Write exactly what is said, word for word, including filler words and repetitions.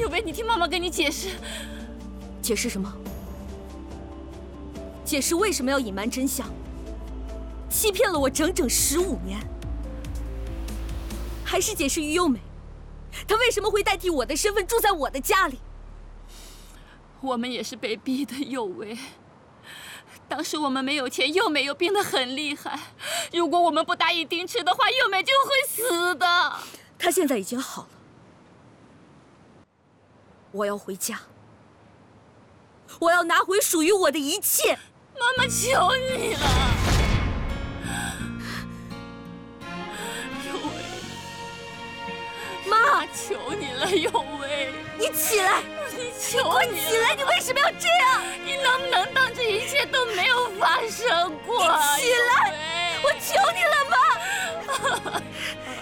有为，你听妈妈跟你解释。 解释什么？解释为什么要隐瞒真相，欺骗了我整整十五年？还是解释于优美，她为什么会代替我的身份住在我的家里？ 我们也是被逼的，有为。当时我们没有钱，幼美又病得很厉害。如果我们不答应丁池的话，幼美就会死的。 她现在已经好了，我要回家，我要拿回属于我的一切。 妈妈，求你了，有为， 妈， 求你了，有为， 你起来， 你求你快起来！你为什么要这样？ 你能不能当这一切都没有发生过？ 你起来，我求你了，妈！